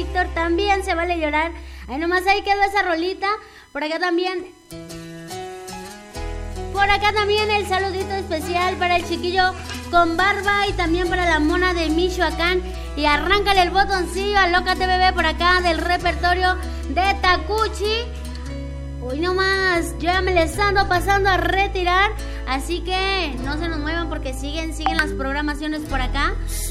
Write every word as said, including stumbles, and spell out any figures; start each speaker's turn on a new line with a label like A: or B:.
A: Víctor, también se vale llorar. Ahí nomás ahí quedó esa rolita. Por acá también. Por acá también el saludito especial para el chiquillo con barba y también para la mona de Michoacán. Y arráncale el botoncillo, alócate bebé por acá del repertorio de Tacuchi. Hoy nomás, yo ya me les ando pasando a retirar, así que no se nos muevan porque siguen, siguen las programaciones por acá.